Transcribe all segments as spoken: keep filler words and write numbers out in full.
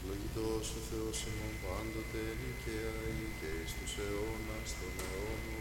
Ευλογητός ο Θεός ημών πάντοτε νικαία και εις τους αιώνας των αιώνων.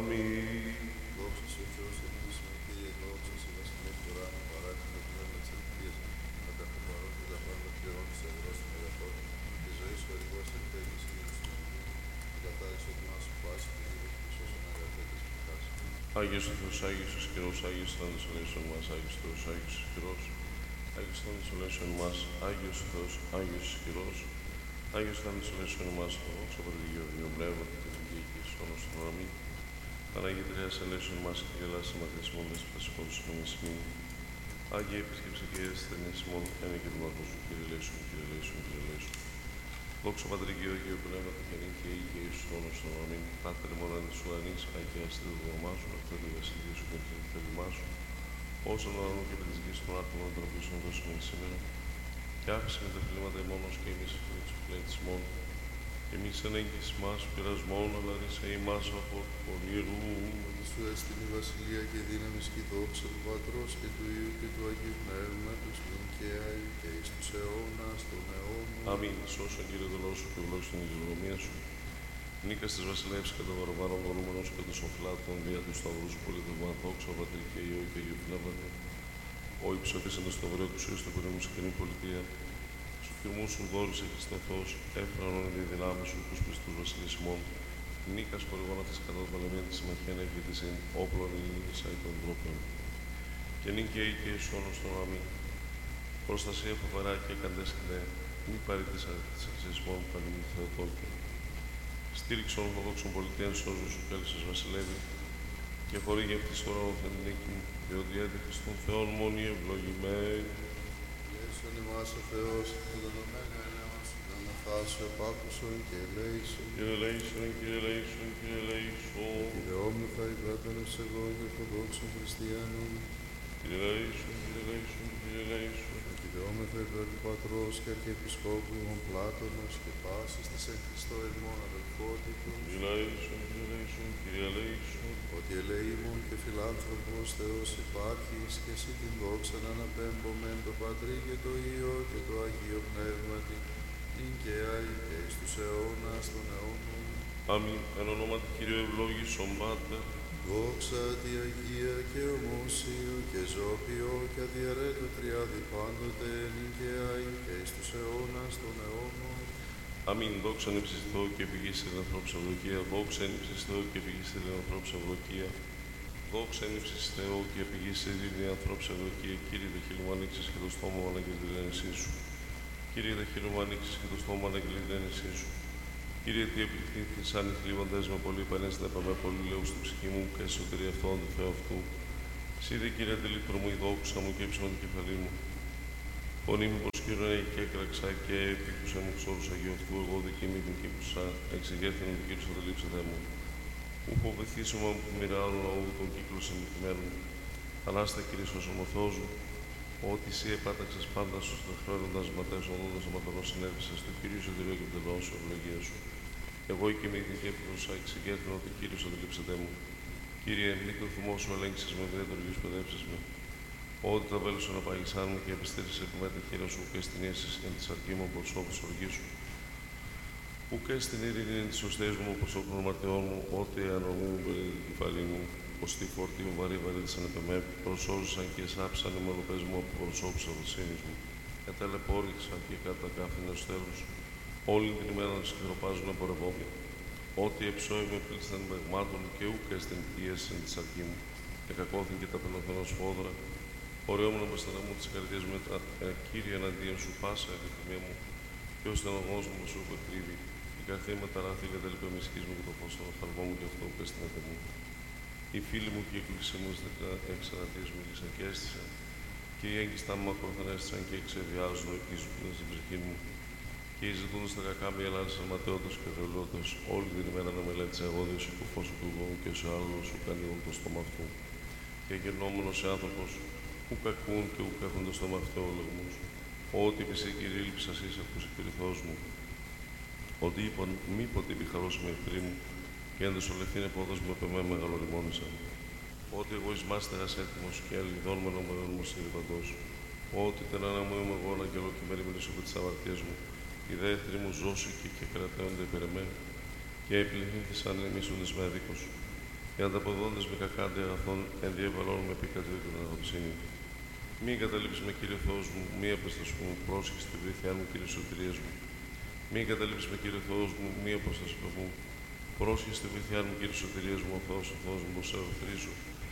Αμήν. Δόξα σε Θεός ελπίσουμε, Κύριε, δόξα σε βασιλεύ του ουράνου, παράκτη το πνεύμα της ελπίας, τα καθοπαρών και τα πάντα πληρών της ευρώς των αγαθών, τη ζωή σου οριγός ελπέγης και της νομικής, την κατάρριξη ότι μας σου πάση και γύρω και σώσον αγαθέτες πικάς. Άγιος ο Θεός, Άγιος ο Σκυρός, Άγιος Θάνατος ελέησον μας, Άγιος ο Θεός, Άγιος ο Σκυρός, Άγιος Θάνατος ελέησον μας, Άγιος ο Θεός, Άγιος ο Σκυρός, Άγιος Θάνατος ελέησον μας, δόξα Πατρί και Υιό Πνεύμα και την Αγία και σώνος των αμήν. Παναγία Τριάς ελέησον μας και γελάς συμμαχές ημών δες πασχόλους ημών ημών. Άγιε επίσκεψε και ασθενείς ημών, ένα και δημάρχο σου, Κύριε ελέησον, Κύριε ελέησον, Κύριε ελέησον. Δόξα Πατρί και Υιό και Πνεύμα και νυν και ή και εις χρόνος των αμήν. Πάτερ ημών εν της ουρανής, αγιαστεί το όνομά σου, αυτό τη βασιλεία σου και το θέλημά σου. Όσον ουρανού και επί της γης των άρχων των οποίων δώσουμε σήμερα. Και άφησε με τα κλίματα ημώνος και εμείς και τους πλέτης ημών. Και εμείς εν έγκυς μας πειρασμόν, αλλά ρίσε ημάς από πονηρού. Ότι σου έστειν η βασιλεία και η δύναμη και η δόξα του Πατρός και του Υιού και του Αγίου Πνεύματος, νυν και αεί και εις τους αιώνας των αιώνων. Αμήν. Σώσον Κύριε το λόγο σου και ευλόγησον την υγειονομία σου. Νίκας της βασιλεύς και των βαρβάρων δολούμενος και των σοφλάτων δια του σταυρού σου πολίτευμα, δόξα Πατρί και Υιό και Αγίου Πνεύματος. Ο υψωτής εν το σταυρό του Υιού στο περίμου σε κοινή πολιτεία. Σου φυρμού σου δώρησε Χριστός, έφρανον τη δυνάμει σου τους πιστούς βασιλείς ημών. Νίκας χορηγών αυτής κατά το παλαιμένη της συμμαχία έχει τη συν όπλων ελληνικής αι των ανθρώπων. Και νυν και ή και εις όνος των αμήν. Προστασία φοβερά και καντέσκηνε, μη παρήτησα της εξισμών πανημί Θεοτόκιο. Στήριξον ορθοδόξων πολιτείων σώζου σου κέλυσες βασιλεύει και χορήγε αυτής τώρα όθεν νίκη μου, διότι έτυχες των Θεών μόνοι ευλογημένοι. Ελέησον ημάς ο Θεός, το δεδομένο ελέον σου, να μαθάσου επάκουσον και ελέησον. Κύριε ελέησον, Κύριε ελέησον, Κύριε ελέησον. Κυριόμεθα υπέρτερος εγώ και ορθοδόξων χριστιανών. Κύριε ελέησον, Κύριε ελέησον, Κύριε ελέησον. Κυριόμεθα υπέρ του Πατρός και Αρχιεπισκόπου ημών Πλάτωνος και πάσης της εν Χριστώ ημών αδελφότητος. Κύριε ελέησον, Κύριε ελέησον, Κύριε ελέησον. Ότι ελεήμων και φιλάνθρωπος Θεός υπάρχεις και εσύ την δόξα να αναπέμπομεν το Πατρί και το Υιό και το Αγίο Πνεύματι, νυν και αεί και εις τους αιώνας των αιώνων. Αμήν. Εν ονόματι Κυρίου ευλόγησον Πάτερ. Δόξα τη Αγία και ομόσιο και ζώπιο και αδιαρέτω τριάδι πάντοτε, νυν και αεί και εις τους αιώνας των αιώνων. Αμήν. Δόξα εν ύψης Θεού και πηγής στην ανθρώπου ευλογία. Δόξα εν ύψης Θεού και πηγής στην ανθρώπου ευλογία. Δόξα εν ύψης Θεού και πηγής στην ανθρώπου ευλογία. Κύριε, δε χείλη μου ανοίξεις και το στόμα μου αναγγείλει την ένεσή σου. Κύριε, δε χείλη μου ανοίξεις και το στόμα μου αναγγείλει την ένεσή σου. Κύριε, τι επιτύχθης αν οι θλίβοντες με πολύ πανέστεπα με πολύ λέω στην ψυχή μου και εσωτερία αυτών του Θεού αυτού. Σύνδε, Κύριε, τελείπτρο μου η δόξα μου και ύψωμα την κεφαλή μου. Φωνή μου πως Κύριε και έκραξα και επίκουσα μου τους όρους Αγίου αυτού. Εγώ δική μου την κύπουσα, εξηγέθην ότι Κύριος θα τελείψετε μου. Ου φοβηθήσουμε από τη μοίρα άλλου λαού των κύκλων συμπληκτημένων. Ανάστα, Κύριε, σώσον ο Θεός μου. Ότι εσύ επάταξες πάντα στους τεχνώνοντας ματές οδόντας αμαθανός συνέβησες στο Κύριο Ισοτηρίο και πτελώς σου ευλογία σου. Εγώ και με ηθική έπλωσα εξηγέθην ότι Κύριος θα τελείψετε μου. Κύριε, μη το θυμό σου ελέγξεις με ιδιαίτερο γης παιδεύσεις με. Ότι τα βέλος να παγισάν μου και επιστήρισε που με τη χείρα σου και στην ίεση και τη αρκή μου προσώπους οργή σου. Που και στην ειρήνη της σωστές μου προσώπων μαρτιών μου, ότι ανομού μου περί την κεφαλή μου, πως τη φόρτη μου βαρύ βαρύδισαν επ' εμέ, προσώζησαν και εσάψαν οι μελοπές μου από προσώπους αδοσύνης μου. Κατελεπόρηξαν και κατά κάφηνος τέλους, όλη την ημέρα να σκληροπάζουν εμπορευόμοι. Ότι εψόη με πλήσταν παιγμάτων και ούκα στην πίεση της αρκή μου, και κακόθην και τα πενωθενός φόδρα, ωραιόμουν με στενά μου της καρδιάς μου, τα ε, Κύριε εναντίον σου πάσα επιθυμία μου, και ο στενογός μου σου υπεκρύβει, η καρδιά με τα ράφη και τα λιπεμισχύς μου και το φως των οφθαλμών μου και αυτό που έστεινε μου. Οι φίλοι μου και η κλίση μου εξαρατίες μίλησαν και έστησαν, και οι έγκυστά μου ακροθανέστησαν και εξεβιάζουν οι ζητούντες στην ψυχή μου. Και οι ζητούντες τα κακά μη ελάλησαν ματαιώτες και γελώτες, όλη την ημέρα να μελέτησα εγώ δύο σου κουφό σου του γόνου και σε άλλο σου κάνει το στόμα αυτού. Και γερνόμενος σε άνθρωπος, που κακούν και που έχουν το στόμα αυτό ο λεγμούς. Ότι επί σε Κύριε λείψας είσαι αυτούς η πυρηθός μου. Ότι είπαν μη ποτέ επιχαρώσω με εχθροί μου, και εν δεσολευθήν επόδος μου επ' εμέ μεγαλοριμόνησαν. Ότι εγώ εις μάστεγας έτοιμος και αλληλιδών με νόμερον μου συρρυπαντός. Ότι τενάνα μου είμαι εγώ αναγγελώ και μέρη μιλήσω από τις αμαρτίες μου. Οι δε εχθροί μου ζώσηκε και κρατέονται υπέρ εμέ, και επληθύνθησαν οι μίσοντες με αδίκως. Οι ανταποδόντες με κακάντε αγαθών ενδιαβαλών με πικρατήρια την αγωψίνη. Μη εγκαταλείψεις με, Κύριε Θεός μου, μη αποστασπού μου, πρόσχε στη βοήθειά μου, Κύριε σωτηρίας μου. Μη εγκαταλείψεις με, Κύριε Θεός μου, μη αποστασπού μου, πρόσχε στη βοήθειά μου, Κύριε σωτηρίας μου, ο Θεός, ο Θεός μου, πως σε ευθρίζω.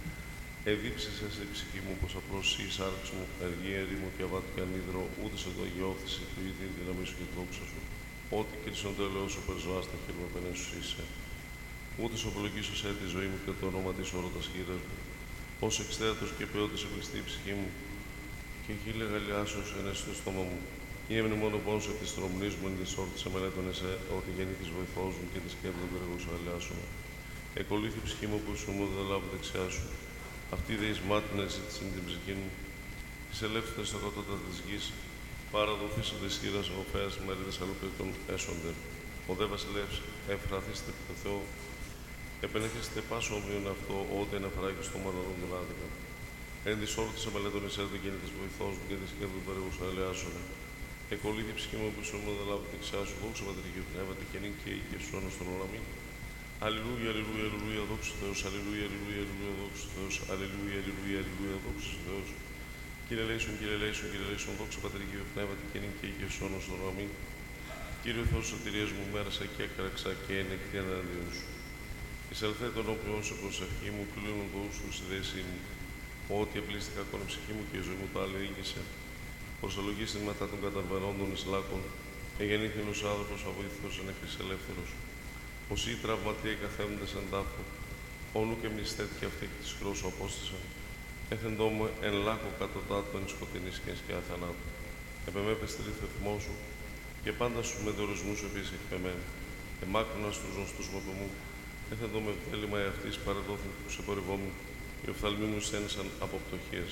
Εδίψεις εσύ η ψυχή μου, πως απλώς η σάρξ μου, αργή ερήμου και αβάτου και ανίδρο, ούτε σε το αγιώθηση του ίδιου δύναμή σου και τη δόξα σου. Ό,τι κρίσον το ελαιό σου περζοά στα χέρια μου απέναντι σου είσαι. Ούτε σου απολογήσω σε τη ζωή μου και το όνομα τη όρο τα σχήρα μου. Ω εξτέατος και ποιότητα σε κλειστή η ψυχή μου, και χίλια γαλιάσεως ενέσει στο στόμα μου. Ή έμεινε μόνο πόνο επί τη τρομνή μου, εν τη όρτισε μελέτων εσέ, ότι γεννήθη βοηθό μου και τη σκέπτον του έργου σου γαλιάσομαι. Εκολύθη η ψυχή μου που σου μου δεν λάβω δεξιά σου. Αυτή δε εις μάτιν ζήτησε την ψυχή μου. Τη ελεύθερη στο κατώτατα τη γη, παραδοθήσονται ισχυρά ο φέα μερίδε αλλοπέτων έσονται. Ο δε βασιλεύ εφραθήστε επί το Θεό, επενέχεστε πάσο ομοίων αυτό, ό,τι αναφράγει στο μαρανόν τον άδικα. Εν τη όρτισε μελέτων εσέ, δεν γίνεται βοηθό μου και τη σκέπτον του έργου σου γαλιάσομαι. Εκολύθη η ψυχή μου που σου μου δεν λάβω δεξιά σου, δόξα πατρική και πνεύματι και νύν και η και σου στον οραμή. Αλληλούια, αλληλούια, αλληλούια, δόξα τω Θεός, αλληλούια, αλληλούια, αλληλούια, δόξα τω Θεός, αλληλούια, αλληλούια, αλληλούια, δόξα τω Θεός. Κύριε Λέησον, Κύριε Λέησον, Κύριε Λέησον, δόξα πατρική και πνεύματι και νύν και η και σου στον οραμή. Κύριε Θεός σωτηρίας μου, μέρασα και έκραξα και ενεκτή εναντίον σου. Εισελθέ τον όποιον σου προσευχή μου, κλείνουν το ούσου στη δέσή μου. Ό,τι απλήστηκα ακόμα η ψυχή μου και η ζωή μου το άλλο ήγησε. Προσαλογίστην μετά των καταρβερόντων εις λάκων, εγεννήθην ως άνθρωπος αβοήθητος εν έχεις ελεύθερος. Πως οι τραυματίοι καθέμονται σαν τάφο, όνου και μνηστέτει και αυτή της χρώσου απόστησαν. Έθεντό μου εν λάκκο κατωτάτου εν σκοτεινής και εν σκιά θανάτου. Επεμέπε στρίθο θυμό σου, και πάντα στους μετεωρισμούς σου επίσης εκπεμέ. Εμάκρονα στους γνωστούς μου από μου, έθεντό με θέλημα εαυτής παρεδόθην του ξεπορευόμου, οι οφθαλμοί μου σένησαν από πτωχίες.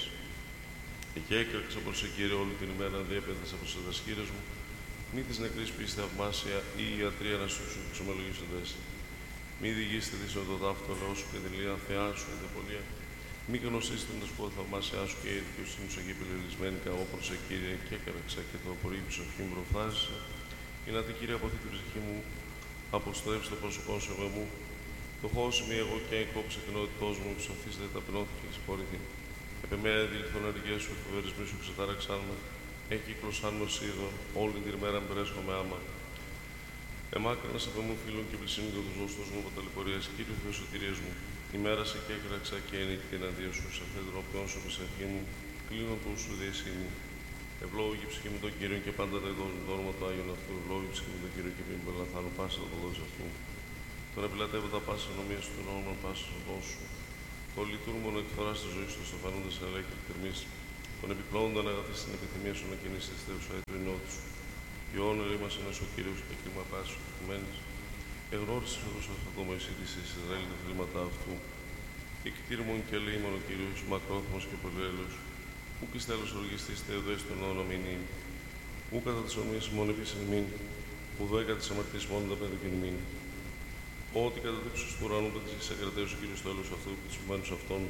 Εκεί έκραξα προς σε Κύριε όλη την ημέρα, διέπαιδες από τις χείρες μου, μη της νεκρής πίστη θαυμάσια ή η ιατρία να σου ξεμολογήσοντες. Μη διηγήσετε δίσον το ταύτο λαό σου και τη λία θεά σου και τεπολία. Μη γνωστήσετε το σπόδι θαυμάσια σου και η δικαιοσύνη σου εκεί πελελισμένη καώ προς σε Κύριε, και έκραξα και το απορρίψω ευχή μου προφθάζησα. Η να τη Κύριε αποθεί την ψυχή μου, αποστρέψει το πρόσωπό σου εγώ μου. Το χώσει μη εγώ και κόψε κοινότητός μου, ψωθήστε ταπεινώθηκε και συγχωρηθεί. Επεμέα δηληθών αργία σου, φοβερισμοί σου ξετάραξάν με. Εκύκλωσάν με σίδω, όλη την ημέρα μπρέσχομαι άμα. Εμάκρυνας από μου φίλων και πλησίνου και του ζώστος μου από ταλαιπωρίας, Κύριε Θεός σωτηρίας μου. Ημέρασε και έκραξα και ενίκτη εναντίον σου, σε αυτήν την οποία σου επισευχή μου, κλείνω το σου διεσύ μου. Ευλόγη ψυχή μου τον Κύριο και πάντα τα ειδών το όνομα του Άγιον αυτού. Ευλόγη ψυχή μου τον Κύριο και μην πελαθάνω πάσα το δόση αυτού. Τον επιλατεύω τα πάσα νομία του όνομα πάσα οδό σου. Το λειτουργούν εκφορά στη ζωή σου, στο φανούνται σε ελέγχη και θερμή. Τον επιπλέοντα να αγαθείς την επιθυμία σου να κινήσεις τη στέρουσα έτρινότη σου. Η όνειρή μας είναι ο Κύριος και κλίμα πάση σου μένεις. Εγνώρισες εδώ στο αυτό με εσύ της Ισραήλ τα θλίματα αυτού. Εκτήρμον και λίμον ο Κύριος, μακρόθυμος και πολυέλεος. Ού και στέλος οργιστής θεοδές τον όνομα μην είναι. Ού κατά τις ομοίες μόνο επίσης μην, που δέκα της αμαρτίας μόνο τα πέντε και μην. Ό,τι κατά δείξους του ουρανού πέτυχε σε κρατέως ο Κύριος τέλος αυτού και τουςημένους αυτών.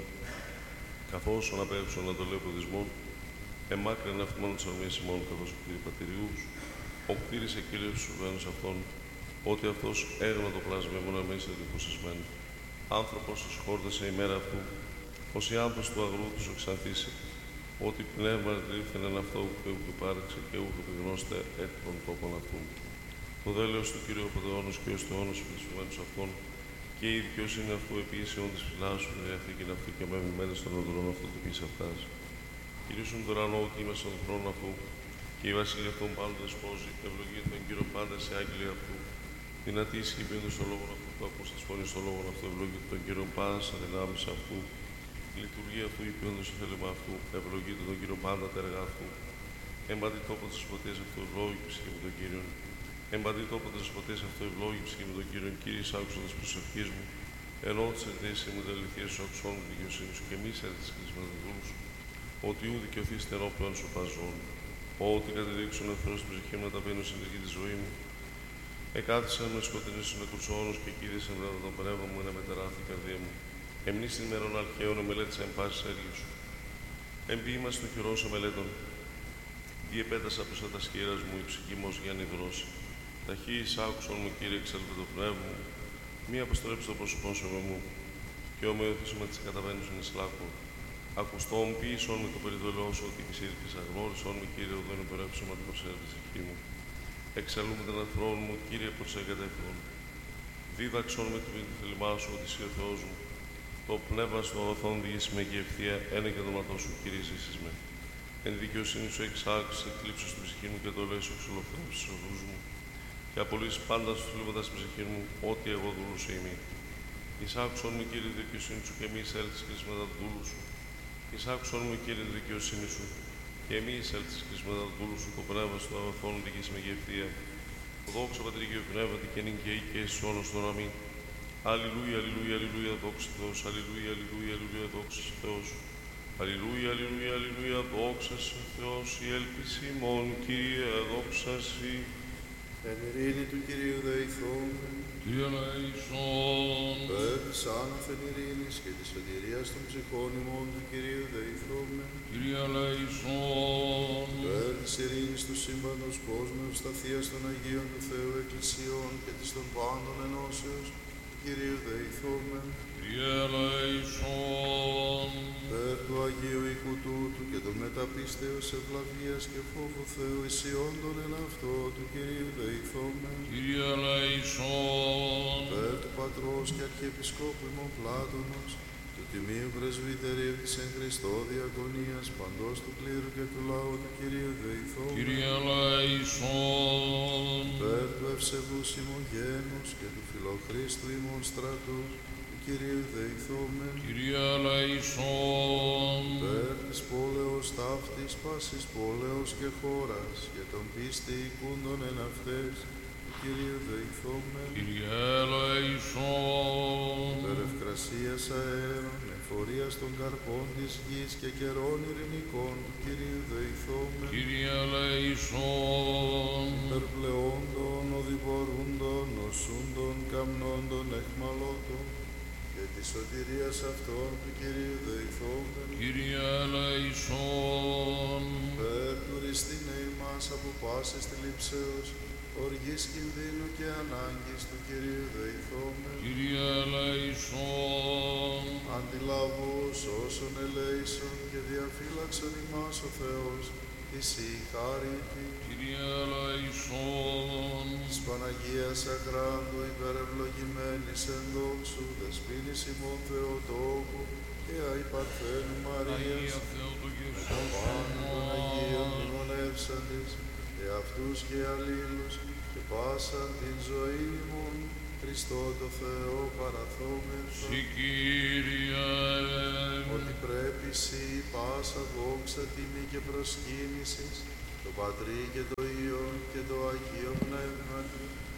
Καθώς αναπέμψον να το λέω ποδισμόν, εμάκρυνε αυτή μόνο της αρμίας ημών, καθώς ο Κύριε Πατηριούς, ο κτήρισε Κύριος στους ουβαίνους αυτών, ότι αυτός έγνω το πλάσμα μόνο εμείς εντυπωσισμένοι. Άνθρωπος τους χόρτασε η μέρα αυτού, ως η άνθρωπος του αγρού τους εξανθήσει, ότι πνεύμα ρίθεν εν αυτό που υπάρξε και ούχο επιγνώστε εκ των τόπων αυτού. Το δέλεος του Κύριου από τον αιώνος και ως το αιώνος του ουβαίνους αυτών, και η δικαιοσύνη αυτού επίσης αιών της φυλάσσου, η διαθήκη αυτή και με μημένες των οδρών αυτού του ποιης αυτάς. Κυρίσουν τον ουρανό και είμαστε στον θρόνο αυτού, και η βασιλεία αυτών πάντων δεσπόζει, ευλογεί τον Κύριο πάντα σε άγγελοι αυτού. Δυνατή ισχύ ποιούνται στον λόγο αυτού, που ακούς τη φωνή στον λόγο αυτού, ευλογεί τον Κύριο πάντα σαν δυνάμεις αυτού. Η λειτουργία αυτού, η ποιούνται στο θέλημα αυτού, ευλογεί τον Κύριο πάντα τα έργα αυτού. Εμπαντή τόπο τη φωτία αυτού, ευλόγη ψυχή με τον Κύριο. Εμπαντή τόπο τη φωτία αυτού, ευλόγη ψυχή με τον Κύριο. Κύριε, άκουσα τη προσευχή μου. Ενώ τη ενδύση μου τα αληθεία σου, άκουσον τη δικαιοσύνη σου και μη σε τη κλεισματοδούλου σου. Ότι ού δικαιωθείς ενώπιον σου παζών. Ό,τι κατεδείξουν εχθρό στην ψυχή μου να ταπείνω στην τελική τη ζωή μου. Εκάθισαν με σκοτεινή στου νεκρού όνου και κοίτησαν μετά το πνεύμα μου να μετεράθει η καρδία μου. Εμνή στην ημερών αρχαίων μελέτησα εν πάση έργη σου. Εμπίημα στο χειρό σου μελέτων. διεπέτασα πίσω τα σκύρας μου, η ψυχή μου ως για νηδρός. Ταχύς άκουσον μου, Κύριε, εξέλθε το πνεύμα μου, μη αποστρέψει το πρόσωπό σου με μου, και ομοιωθήσω με τις καταβαίνουσιν εις λάκκο. Ακουστόν ποιησόν με το περιδολό σου, ότι και σύρκης αγνώρισόν με, Κύριε, οδόν υπερέψω με την προσέλευση της ευχή μου. Εξαλούμε τον αρθρόν μου, Κύριε, προς εγκατεύχον. Δίδαξον με την θελημά σου, ότι εσύ ο Θεός μου. Το πνεύμα στο οθόν διήσει με και ευθεία, ένα και το ματό σου, Κύριε, ζήσεις με. Εν δικαιοσύνη σου εξάξεις, εκλείψεις στην ψυχή μου και το λες σου εξολοθρεύσεις στους οδούς μου. Και απολύσεις πάντα σου θλίβοντας στην ψυχή μου, ό,τι εγώ δούλουσα ημί. Εισάκουσον μου, Κύριε, τη δικαιοσύνη σου, και μη εισέλθεις και μετά του δούλου σου. Εισάκουσον μου, Κύριε, τη δικαιοσύνη σου, και μη εισέλθεις και μετά του δούλου σου, το πνεύμα στο αγαθόν διοικείς με και ευθεία. Δόξα Πατρί και Πνεύματι και νυν και ή και εις όνος των αμήν. Αλληλούια, αλληλούια, αλληλούια, δόξα Θεός, αλληλούια, αλληλούια, αλληλούια, δόξα Θεός. Αλληλούια, αλληλούια, αλληλούια, δόξα Θεός, η έλπιση ημών, Κύριε, δόξα Συ. Εν ειρήνη του Κυρίου δεηθούμε. Κύριε ελέησον. Περ της άνωθεν ειρήνης και της σωτηρίας των ψυχών ημών του Κυρίου δεηθούμε. Κύριε ελέησον. Περ της ειρήνης του σύμπαντος κόσμου, ευσταθίας των Αγίων του Θεού Εκκλησιών και της των πάντων ενώσεως του Κυρίου δεηθούμε. Κύριε ελέησον. Περ του Αγίου οίκου τούτου και των μεταπίστεως ευλαβίας και φόβου Θεού εισιόντων εν αυτό του Κυρίου δεηθούμε. Κύριε ελέησον. Περ του Πατρός και Αρχιεπισκόπου ημών Πλάτωνος, του Τιμίου Πρεσβυτερίου της εν Χριστώ Διακονίας παντός του κλήρου και του λαού του Κυρίου δεηθούμε. Κύριε ελέησον. Περ του ευσεβούς ημών γένους και του φιλοχρίστου ημών στρατού του Κυρίου δεηθούμε. Κύριε ελέησον. Περ της πόλεως ταύτης πάσης πόλεως και χώρας και των πίστη οικούντων εν αυτές του Κυρίου δεηθούμε. Κύριε ελέησον. Περ ευκρασίας αέρων, εφορίας των καρπών της γης και καιρών ειρηνικών του Κυρίου δεηθούμε. Κύριε ελέησον. Περ πλεόντων, οδηπορούντων, νοσούντων, καμνόντων, εχμαλώτων και της σωτηρίας αυτών του Κυρίου δεηθούμε. Κύριε ελέησον. Περ τουριστήνε ημάς από πάσης θλίψεως, οργής κινδύνου και ανάγκης του Κυρίου δεηθούμε. Κύριε ελέησον. Αντιλαβούς όσων ελέησον και διαφύλαξον ημάς ο Θεός, εσύ χάρητη. Κύριε ελέησον. Της Παναγίας Ακράντου υπερευλογημένης εν δόξου, δεσποίνης ημών Θεοτόκου και αϊ Παρθένου Μαρίας, Αγία Θεοτοκής των πάντων των Αγίων μνημονεύσαντες, εαυτούς και αλλήλους και πάσαν την ζωή ημών, Χριστό το Θεό παραθόμεθα. Συ Κύριε. Ότι πρέπει σοι πάσα δόξα, τιμή και προσκύνησης, το Πατρί και το Υιόν και το Αγίο Πνεύμα,